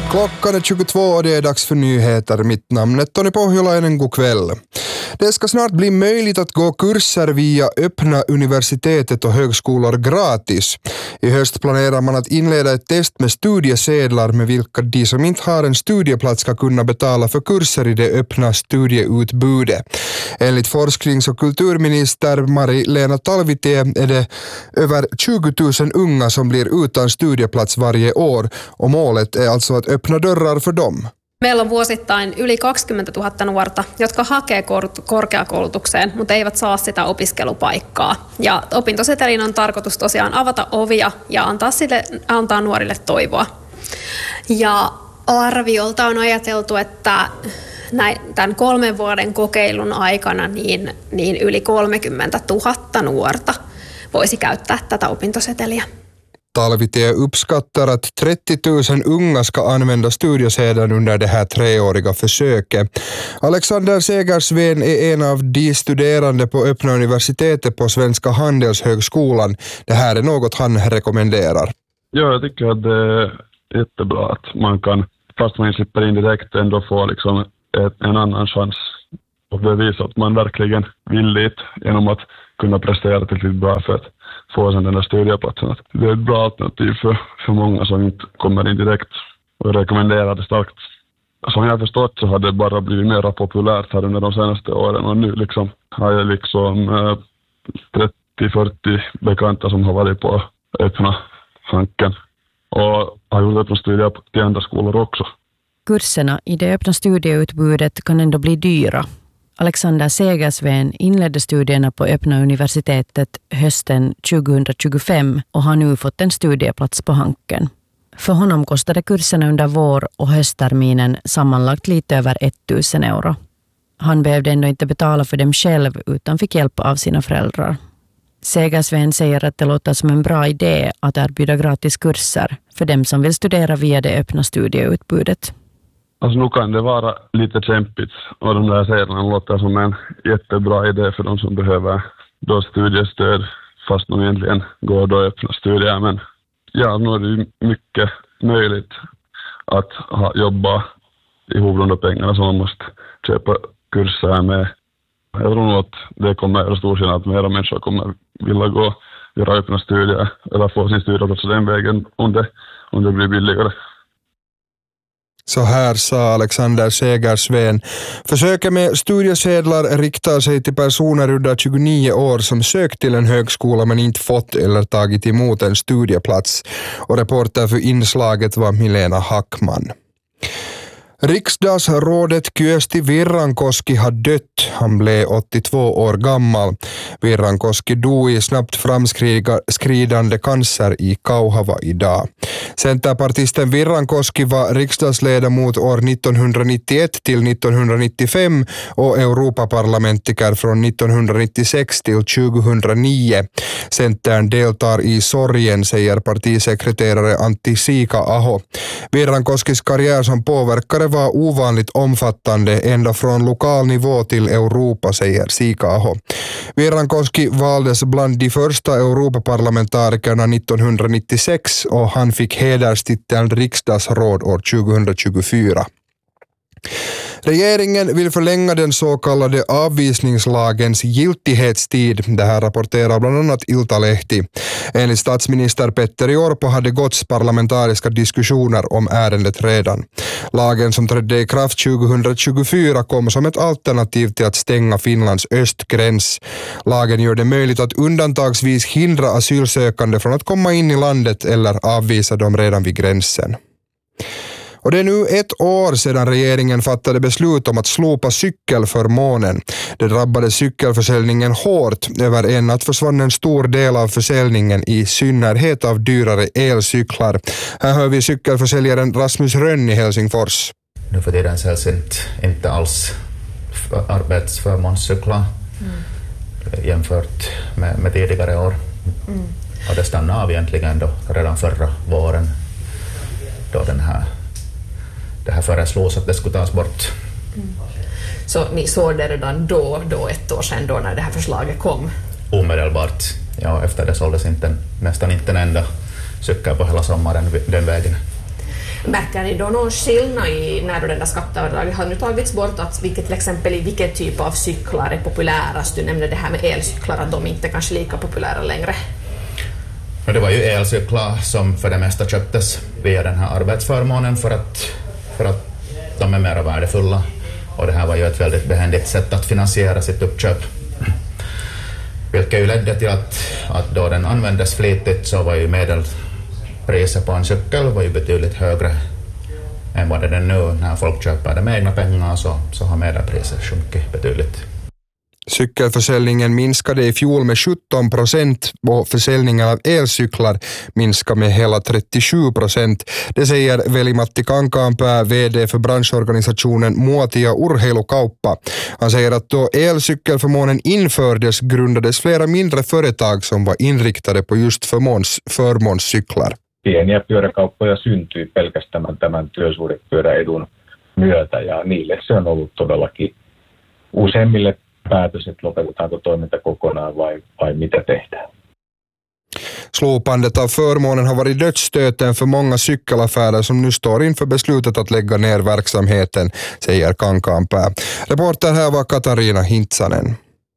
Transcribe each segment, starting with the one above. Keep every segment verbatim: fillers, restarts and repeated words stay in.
Klockan är tjugotvå och det är dags för nyheter. Mitt namn är Tony Pohjolainen, god kväll. Det ska snart bli möjligt att gå kurser via öppna universitetet och högskolor gratis. I höst planerar man att inleda ett test med studiesedlar med vilka de som inte har en studieplats ska kunna betala för kurser i det öppna studieutbudet. Enligt forsknings- och kulturminister Mari-Lena Talvitie är det över tjugo tusen unga som blir utan studieplats varje år och målet är alltså att öppna dörrar för dem. Meillä on vuosittain yli kaksikymmentätuhatta nuorta, jotka hakee kor- korkeakoulutukseen, mutta eivät saa sitä opiskelupaikkaa. Ja opintosetelin on tarkoitus tosiaan avata ovia ja antaa, sille, antaa nuorille toivoa. Ja arviolta on ajateltu, että näin, tämän kolmen vuoden kokeilun aikana niin, niin yli kolmekymmentätuhatta nuorta voisi käyttää tätä opintoseteliä. Talvitie uppskattar att trettio tusen unga ska använda studiesedeln under det här treåriga försöket. Alexander Segersven är en av de studerande på öppna universitetet på Svenska Handelshögskolan. Det här är något han rekommenderar. Ja, jag tycker att det är jättebra att man kan, fast man slipper in direkt, ändå få liksom ett, en annan chans och bevisa att man verkligen vill dit genom att kunna prestera tillräckligt bra för att få sen den där studieplatsen. Det är ett bra alternativ för, för många som inte kommer in direkt och rekommenderar det starkt. Som jag har förstått så har det bara blivit mer populärt här under de senaste åren och nu liksom har jag liksom eh, trettio till fyrtio bekanta som har varit på öppna hanken och har gjort öppna studier till andra skolor också. Kurserna i det öppna studieutbudet kan ändå bli dyra. Alexander Segersven inledde studierna på öppna universitetet hösten tjugohundratjugofem och har nu fått en studieplats på hanken. För honom kostade kurserna under vår- och höstterminen sammanlagt lite över tusen euro. Han behövde ändå inte betala för dem själv utan fick hjälp av sina föräldrar. Segersven säger att det låter som en bra idé att erbjuda gratis kurser för dem som vill studera via det öppna studieutbudet. Alltså nu kan det vara lite kämpigt och de där serierna låter som en jättebra idé för de som behöver då studiestöd fast de egentligen går då öppna studier. Men ja, nu är det mycket möjligt att ha, jobba ihop de där pengarna som man måste köpa kurser med. Jag tror nog att det kommer att stor skillnad att mera människor kommer vilja gå göra öppna studier eller få sin studieplats den vägen om det, om det blir billigare. Så här sa Alexander Segersven. Försöket med studiesedlar riktar sig till personer under tjugonio år som sökt till en högskola men inte fått eller tagit emot en studieplats. Och reporter för inslaget var Milena Hackman. Riksdagsrådet Kyösti Virrankoski har dött. Han blev åttiotvå år gammal. Virrankoski dog i snabbt framskridande cancer i Kauhava idag. Centerpartisten Virrankoski var riksdagsledamot år nittonhundranittioett till nittonhundranittiofem och Europaparlamentiker från nittonhundranittiosex till tjugohundranio. Centern deltar i sorgen, säger partisekreterare Antti Siika-aho. Virrankoskis karriär som påverkare var ovanligt omfattande ända från lokal nivå till Europa, säger Siika-aho. Virrankoski valdes bland de första Europaparlamentarikerna nittonhundranittiosex och han fick hederstiteln riksdagsråd år tjugohundratjugofyra. Regeringen vill förlänga den så kallade avvisningslagens giltighetstid. Det här rapporterar bland annat Iltalehti. Enligt statsminister Petteri Orpo hade gåtts parlamentariska diskussioner om ärendet redan. Lagen som trädde i kraft tjugohundratjugofyra kom som ett alternativ till att stänga Finlands östgräns. Lagen gör det möjligt att undantagsvis hindra asylsökande från att komma in i landet eller avvisa dem redan vid gränsen. Och det är nu ett år sedan regeringen fattade beslut om att slopa cykelförmånen. Det drabbade cykelförsäljningen hårt. Över en natt försvann en stor del av försäljningen, i synnerhet av dyrare elcyklar. Här hör vi cykelförsäljaren Rasmus Rönn i Helsingfors. Nu för tiden säljs inte, inte alls arbetsförmånscyklar mm. jämfört med, med tidigare år. Mm. Och det stannade av egentligen då, redan förra våren då den här det här föreslås att det skulle tas bort. Mm. Så ni såg det redan då, då ett år sedan då när det här förslaget kom? Omedelbart. Ja, efter det såldes inte, nästan inte en enda cykel på hela sommaren den vägen. Märker ni då någon skillnad i när då den där skatteavdraget har nu tagits bort, att vilket till exempel i vilken typ av cyklar är populärast? Du nämnde det här med elcyklar, att de inte kanske lika populära längre. Och det var ju elcyklar som för det mesta köptes via den här arbetsförmånen för att, för att de är mer värdefulla. Och det här var ju ett väldigt behändigt sätt att finansiera sitt uppköp. Vilket ju ledde till att, att då den användes flitigt så var ju medelpriset på en cykel var ju betydligt högre än vad det är nu. När folk köper det med egna pengar så, så har medelpriset sjunkit betydligt. Cykelförsäljningen minskade i fjol med sjutton procent och försäljningen av elcyklar minskade med hela trettiosju procent. Det säger Veli-Matti Kankaanpää, vd för branschorganisationen Muotia Urheilukauppa. Han säger att då elcykelförmånen infördes grundades flera mindre företag som var inriktade på just förmåns, förmånscyklar. Pieniä pyöräkauppoja syntyi pelkästään tämän työsuhdepyöräedun myötä ja niille se on ollut todellakin useimmille päätös, että lopetetaanko toiminta kokonaan vai, vai mitä tehdään. Slopandet av förmånen har varit dödsstöten för många cykelaffärer som nu står inför beslutet att lägga ner verksamheten, säger Kankaanpää. Reporter här var Katarina Hintsanen.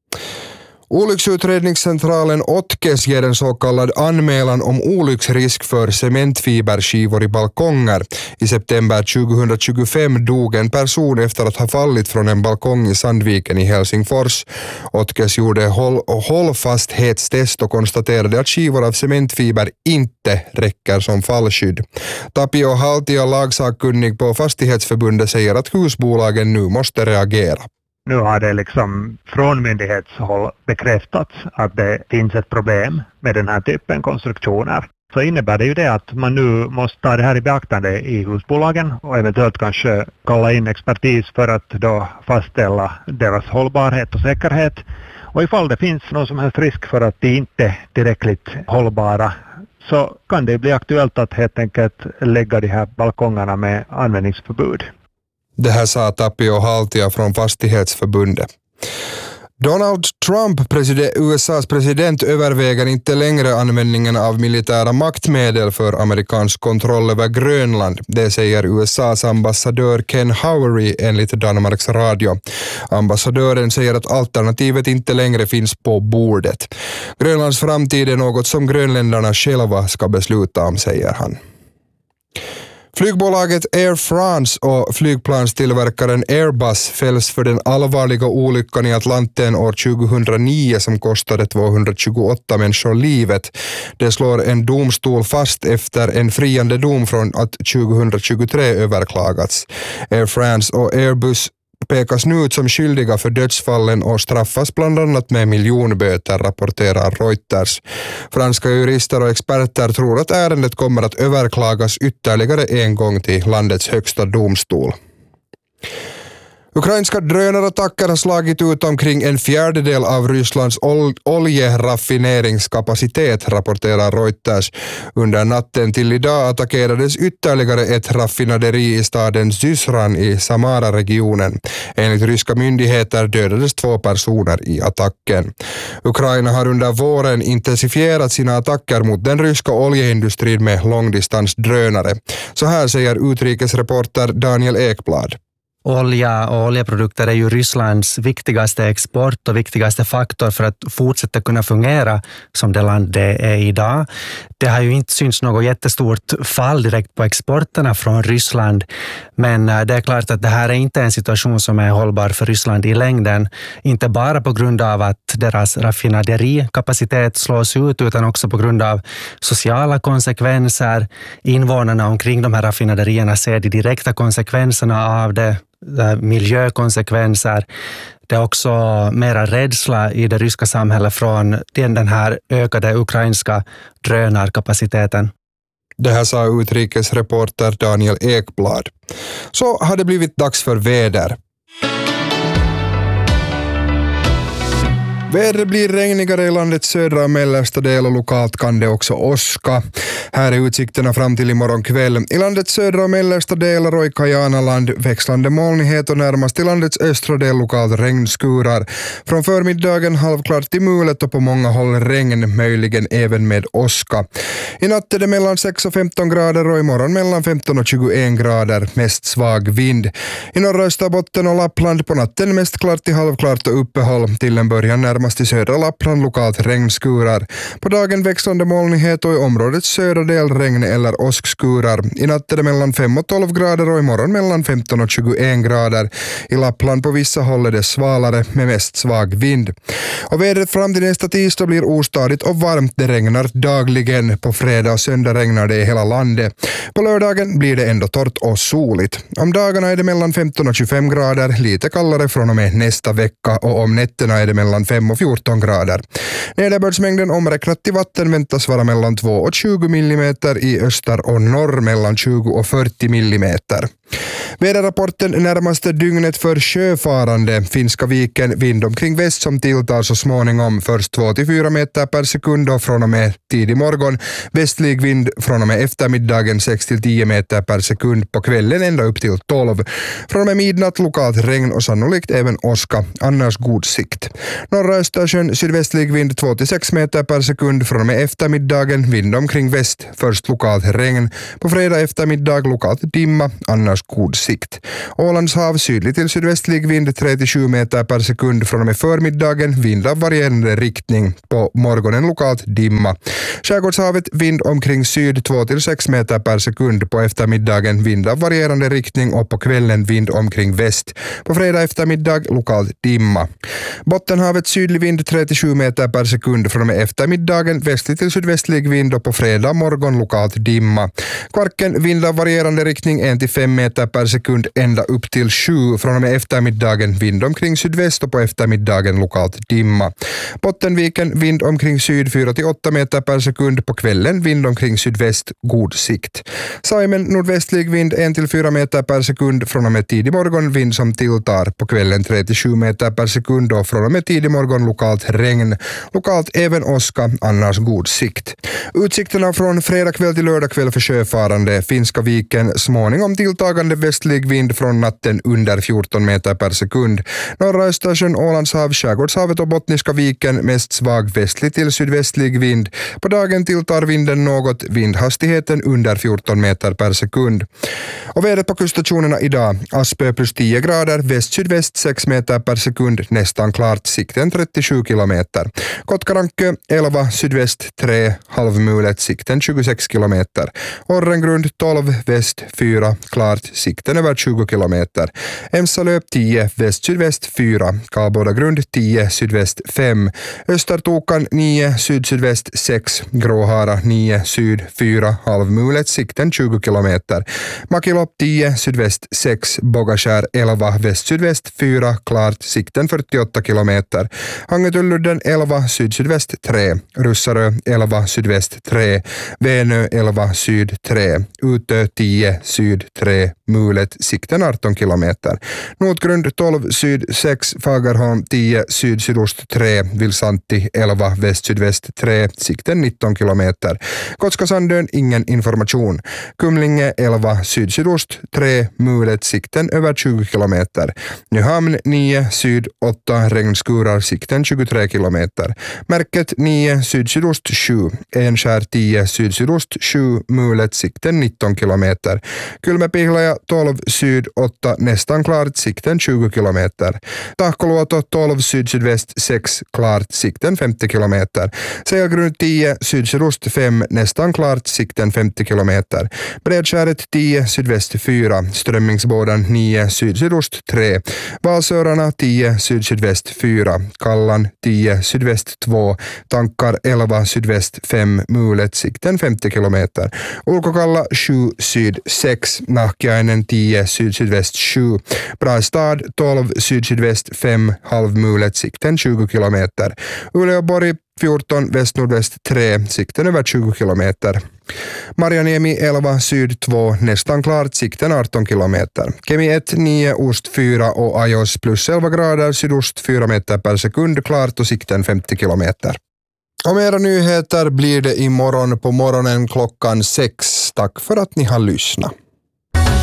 Olycksutredningscentralen Otkes ger en så kallad anmälan om olycksrisk för cementfiberskivor i balkonger. I september tjugohundratjugofem dog en person efter att ha fallit från en balkong i Sandviken i Helsingfors. Otkes gjorde håll- hållfasthetstest och konstaterade att skivor av cementfiber inte räcker som fallskydd. Tapio Haltia, lagsakkunnig på Fastighetsförbundet, säger att husbolagen nu måste reagera. Nu har det liksom från myndighetshåll bekräftats att det finns ett problem med den här typen konstruktioner. Så innebär det ju det att man nu måste ta det här i beaktande i husbolagen och eventuellt kanske kalla in expertis för att då fastställa deras hållbarhet och säkerhet. Och ifall det finns någon som helst risk för att de inte är tillräckligt hållbara så kan det bli aktuellt att helt enkelt lägga de här balkongerna med användningsförbud. Det här sa Tapio Haltia från Fastighetsförbundet. Donald Trump, president, U S A:s president, överväger inte längre användningen av militära maktmedel för amerikansk kontroll över Grönland. Det säger U S A:s ambassadör Ken Howery enligt Danmarks Radio. Ambassadören säger att alternativet inte längre finns på bordet. Grönlands framtid är något som grönländarna själva ska besluta om, säger han. Flygbolaget Air France och flygplanstillverkaren Airbus fälls för den allvarliga olyckan i Atlanten år tjugohundranio som kostade tvåhundratjugoåtta människor livet. Det slår en domstol fast efter en friande dom från att tjugohundratjugotre överklagats. Air France och Airbus pekas nu ut som skyldiga för dödsfallen och straffas bland annat med miljonböter, rapporterar Reuters. Franska jurister och experter tror att ärendet kommer att överklagas ytterligare en gång till landets högsta domstol. Ukrainska drönarattacker har slagit ut omkring en fjärdedel av Rysslands ol- oljeraffineringskapacitet, rapporterar Reuters. Under natten till idag attackerades ytterligare ett raffinaderi i staden Zyzran i Samara-regionen. Enligt ryska myndigheter dödades två personer i attacken. Ukraina har under våren intensifierat sina attacker mot den ryska oljeindustrin med långdistansdrönare. Så här säger utrikesreporter Daniel Ekblad. Olja och oljeprodukter är ju Rysslands viktigaste export och viktigaste faktor för att fortsätta kunna fungera som det land det är idag. Det har ju inte synts något jättestort fall direkt på exporterna från Ryssland, men det är klart att det här är inte en situation som är hållbar för Ryssland i längden. Inte bara på grund av att deras raffinaderikapacitet slås ut, utan också på grund av sociala konsekvenser. Invånarna omkring de här raffinaderierna ser de direkta konsekvenserna av det, miljökonsekvenser. Det är också mera rädsla i det ryska samhället från den här ökade ukrainska drönarkapaciteten. Det här sa utrikesreporter Daniel Ekblad. Så har det blivit dags för väder. Vädret blir regnigare i landets södra och mellersta del och lokalt kan det också åska. Här är utsikterna fram till imorgon kväll. I landets södra och mellersta delar och i Kajanaland växlande molnighet och närmast i landets östra del lokalt regnskurar. Från förmiddagen halvklart till mulet och på många håll regn, möjligen även med åska. I natt är det mellan sex och femton grader och imorgon mellan femton och tjugoen grader, mest svag vind. I norra Österbotten och Lappland på natten mest klart till halvklart och uppehåll, till en början närmast i södra Lappland lokalt regnskurar. På dagen växlande molnighet och i områdets södra del regn eller åskskurar. I natt är det mellan fem och tolv grader och imorgon mellan femton och tjugoen grader. I Lappland på vissa håll är det svalare med mest svag vind. Och vädret fram till nästa tisdag blir ostadigt och varmt. Det regnar dagligen. På fredag och söndag regnar det i hela landet. På lördagen blir det ändå torrt och soligt. Om dagarna är det mellan femton och tjugofem grader, lite kallare från och med nästa vecka, och om nätterna är det mellan fem och fjorton grader. Nederbördsmängden omräknat till vatten väntas vara mellan två och tjugo millimeter i öster och norr, mellan tjugo och fyrtio millimeter. Väderrapporten närmaste dygnet för sjöfarande. Finska viken, vind omkring väst som tilltar så småningom, först två till fyra meter per sekund och från och med tidig morgon. Västlig vind från och med eftermiddagen sex till tio meter per sekund, på kvällen ända upp till tolv. Från och med midnatt lokalt regn och sannolikt även åska, annars god sikt. Norra Östersjön sydvästlig vind två till sex meter per sekund, från och med eftermiddagen vind omkring väst, först lokalt regn. På fredag eftermiddag lokalt dimma, annars god sikt. Ålands hav sydlig till sydvästlig vind tre till sju meter per sekund, från och med förmiddagen vind av varierande riktning, på morgonen lokalt dimma. Skärgårdshavet vind omkring syd två till sex meter per sekund, på eftermiddagen vind av varierande riktning och på kvällen vind omkring väst. På fredag eftermiddag lokalt dimma. Bottenhavet sydlig vind tre till sju meter per sekund, från och med eftermiddagen västlig till sydvästlig vind och på fredag morgon lokalt dimma. Kvarken vind av varierande riktning en till fem meter per sekund ända upp till sju, från och med eftermiddagen vind omkring sydväst och på eftermiddagen lokalt dimma. Bottenviken vind omkring syd fyra till åtta meter per sekund, på kvällen vind omkring sydväst, god sikt. Saimen nordvästlig vind en till fyra meter per sekund, från och med tidig morgon vind som tilltar, på kvällen tre till sju meter per sekund och från och med tidig morgon lokalt regn. Lokalt även åska, annars god sikt. Utsikterna från fredag kväll till lördag kväll för sjöfarande. Finska viken småningom tilltagande västlig vind från natten under fjorton meter per sekund. Norra Östersjön, Ålandshav, Skärgårdshavet och Bottniska viken mest svag västlig till sydvästlig vind. På dagen tilltar vinden något, vindhastigheten under fjorton meter per sekund. Och vädret på kuststationerna idag. Aspö plus tio grader, väst-sydväst sex meter per sekund, nästan klart, sikten trettiosju kilometer. Kotkarankö elva, sydväst tre, halvmulet, sikten tjugosex kilometer. Orrengrund tolv, väst fyra, klart, sikten över tjugo kilometer. Emsalöp tio, väst-sydväst fyra, Karlbodagrund tio, sydväst fem, Östertokan nio, syd-sydväst sex, Gråhara nio, syd fyra, halvmulet, sikten tjugo kilometer. Makilopp tio, sydväst sex, Bogaskär elva, väst-sydväst fyra, klart, sikten fyrtioåtta kilometer. Hangetulludden elva, syd-sydväst tre, Russarö elva, sydväst tre, Vänö elva, syd tre, Utö tio, syd tre, mulet, sikten arton kilometer. Notgrund tolv, syd sex, Fagerholm tio, syd-sydost tre, Vilsanti elva, väst-sydväst tre, sikten nitton kilometer. Kotskasandön ingen information. Kumlinge elva, syd-sydost tre, mulet, sikten över tjugo kilometer. Nyhamn nio, syd åtta, regnskurar, sikten tjugotre kilometer. Märket nio, syd-sydost sju, Enskär tio, syd-sydost sju, mulet, sikten nitton kilometer. Kylmäpihlaja tolv, syd åtta, nästan klart, sikten tjugo kilometer. Tahkoluoto tolv, syd-sydväst sex, klart, sikten femtio kilometer. Selgrund tio, syd-sydost fem, nästan klart, sikten femtio kilometer. Bredskäret tio, sydväst fyra, Strömmingsbådan nio, syd-sydost tre, Valsörarna tio, syd-sydväst fyra, Kallan tio, sydväst två, Tankar elva, sydväst fem, mulet, sikten femtio kilometer. Ulkokalla sju, syd sex, Nahkiainen tio, syd-sydväst sju, Brastad tolv, syd-sydväst fem, halvmulet, sikten tjugo kilometer. Uleåborg fjorton, väst-nordväst tre, sikten över tjugo kilometer. Marjaniemi elva, syd två, nästan klart, sikten arton kilometer. Kemi ett, nio, ost fyra och Ajos plus elva grader, sydost fyra meter per sekund, klart och sikten femtio kilometer. Och mera nyheter blir det imorgon på morgonen klockan sex. Tack för att ni har lyssnat.